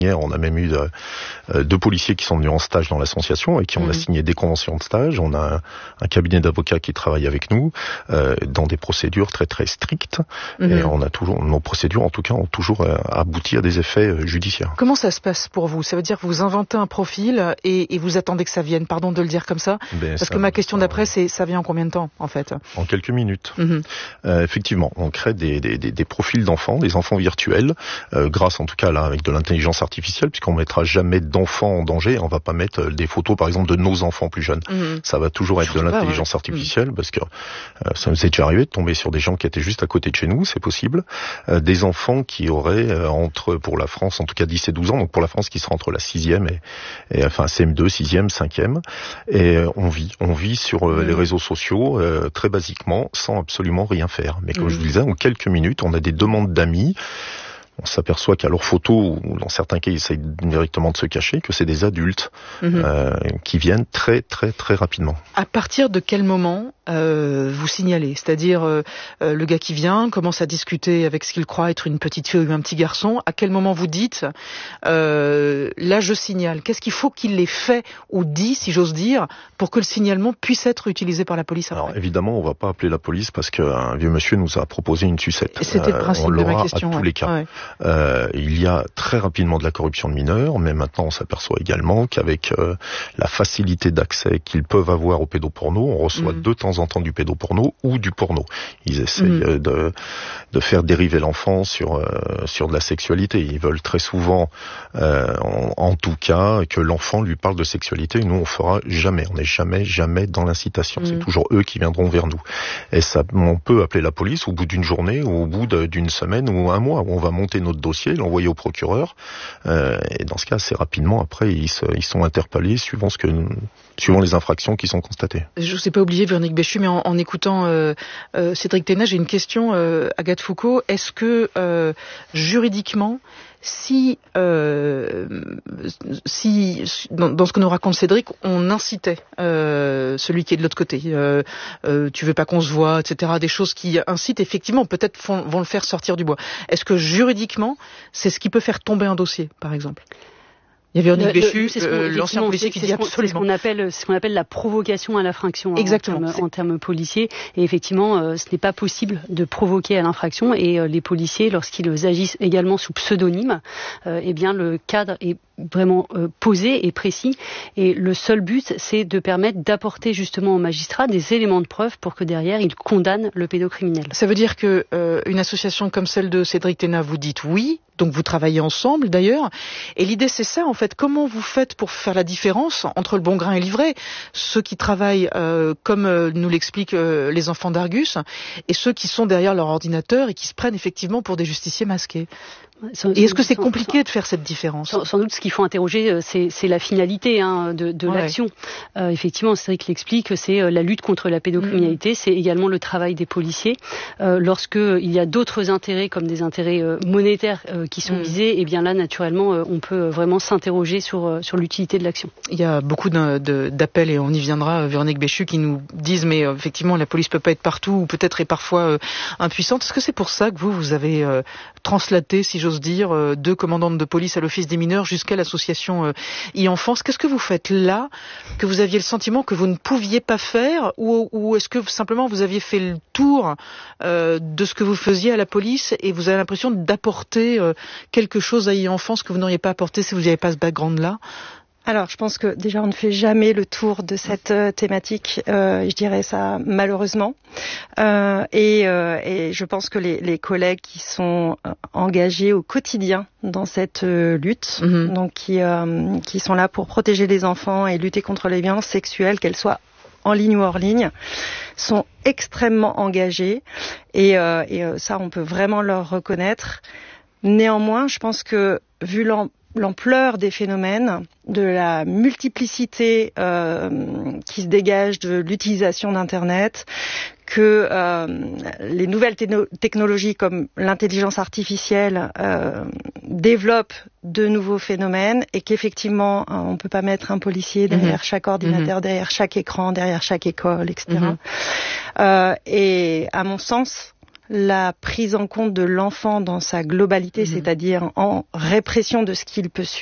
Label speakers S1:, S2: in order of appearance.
S1: On a même eu 2 policiers qui sont venus en stage dans l'association et qui ont signé des conventions de stage. On a un cabinet d'avocats qui travaille avec nous dans des procédures très très strictes. Et on a toujours, nos procédures en tout cas ont toujours abouti à des effets judiciaires.
S2: Comment ça se passe pour vous ? Ça veut dire que vous inventez un profil et vous attendez que ça vienne, pardon de le dire comme ça, parce que ma question d'après c'est ça vient en combien de temps en fait ?
S1: En quelques minutes. Effectivement, on crée des profils d'enfants, des enfants virtuels, grâce en tout cas là avec de l'intelligence artificielle, puisqu'on mettra jamais d'enfants en danger. On va pas mettre des photos par exemple de nos enfants plus jeunes. Ça va toujours être de l'intelligence artificielle, parce que ça nous est déjà arrivé de tomber sur des gens qui étaient juste à côté de chez nous, c'est possible. Des enfants qui auraient pour la France en tout cas 10 et 12 ans, donc pour la France qui sera entre la 6e et enfin CM2, 6e, 5e, et on vit sur les réseaux sociaux très basiquement sans absolument rien faire. Mais comme je vous disais, en quelques minutes, on a des demandes d'amis. On s'aperçoit qu'à leurs photos, ou dans certains cas, ils essayent directement de se cacher, que c'est des adultes qui viennent très très très rapidement.
S2: À partir de quel moment vous signalez ? C'est-à-dire le gars qui vient commence à discuter avec ce qu'il croit être une petite fille ou un petit garçon. À quel moment vous dites là je signale ? Qu'est-ce qu'il faut qu'il ait fait ou dit, si j'ose dire, pour que le signalement puisse être utilisé par la police après ?
S1: Alors évidemment, on va pas appeler la police parce qu'un vieux monsieur nous a proposé une sucette.
S2: Et c'était le principe de ma question.
S1: À tous les cas. Il y a très rapidement de la corruption de mineurs, mais maintenant on s'aperçoit également qu'avec la facilité d'accès qu'ils peuvent avoir au pédoporno, on reçoit de temps en temps du pédoporno ou du porno. Ils essayent de faire dériver l'enfant sur de la sexualité. Ils veulent très souvent, en tout cas, que l'enfant lui parle de sexualité. Nous, on fera jamais. On n'est jamais dans l'incitation. C'est toujours eux qui viendront vers nous. Et ça, on peut appeler la police au bout d'une journée ou au bout d'une semaine ou un mois, où on va monter notre dossier, l'envoyer au procureur, et dans ce cas, assez rapidement, après, ils sont interpellés suivant les infractions qui sont constatées.
S2: Je ne vous ai pas oublié, Véronique Béchu, mais en écoutant Cédric Ténat, j'ai une question, Agathe Foucault. Est-ce que juridiquement, si dans ce que nous raconte Cédric, on incitait celui qui est de l'autre côté, tu veux pas qu'on se voit, etc., des choses qui incitent effectivement, peut-être vont le faire sortir du bois. Est-ce que juridiquement, c'est ce qui peut faire tomber un dossier, par exemple ? Il y a Véronique Béchu, l'ancien policier, qui dit absolument.
S3: C'est ce qu'on appelle la provocation à l'infraction.
S2: Exactement.
S3: En termes policiers. Et effectivement, ce n'est pas possible de provoquer à l'infraction. Et les policiers, lorsqu'ils agissent également sous pseudonyme, eh bien, le cadre est vraiment posé et précis. Et le seul but, c'est de permettre d'apporter justement aux magistrats des éléments de preuve pour que derrière, ils condamnent le pédocriminel.
S2: Ça veut dire que une association comme celle de Cédric Ténat, vous dites oui, donc vous travaillez ensemble d'ailleurs. Et l'idée, c'est ça, en fait. Comment vous faites pour faire la différence entre le bon grain et l'ivraie ? Ceux qui travaillent, comme nous l'expliquent les enfants d'Argus, et ceux qui sont derrière leur ordinateur et qui se prennent effectivement pour des justiciers masqués. Et est-ce que c'est compliqué de faire cette différence ?
S3: Sans doute, ce qu'il faut interroger, c'est la finalité de l'action. Effectivement, Cédric l'explique, c'est la lutte contre la pédocriminalité, c'est également le travail des policiers. Lorsque il y a d'autres intérêts, comme des intérêts monétaires qui sont visés, et bien là, naturellement, on peut vraiment s'interroger sur l'utilité de l'action.
S2: Il y a beaucoup d'appels, et on y viendra, Véronique Béchu, qui nous disent, mais effectivement, la police peut pas être partout, ou peut-être est parfois impuissante. Est-ce que c'est pour ça que vous avez translaté, si j'ose dire, 2 commandantes de police à l'Office des mineurs jusqu'à l'association e-enfance ? Qu'est-ce que vous faites là, que vous aviez le sentiment que vous ne pouviez pas faire, ou est-ce que simplement vous aviez fait le tour de ce que vous faisiez à la police et vous avez l'impression d'apporter quelque chose à e-enfance que vous n'auriez pas apporté si vous n'aviez pas ce background-là ?
S4: Alors, je pense que déjà on ne fait jamais le tour de cette thématique. Je dirais ça malheureusement. Et je pense que les collègues qui sont engagés au quotidien dans cette lutte, donc qui sont là pour protéger les enfants et lutter contre les violences sexuelles, qu'elles soient en ligne ou hors ligne, sont extrêmement engagés. Et ça, on peut vraiment leur reconnaître. Néanmoins, je pense que vu l'ampleur des phénomènes, de la multiplicité qui se dégage de l'utilisation d'Internet, que les nouvelles technologies comme l'intelligence artificielle développent de nouveaux phénomènes et qu'effectivement on ne peut pas mettre un policier derrière chaque ordinateur, derrière chaque écran, derrière chaque école, etc. Et à mon sens, la prise en compte de l'enfant dans sa globalité, c'est-à-dire en répression de ce qu'il peut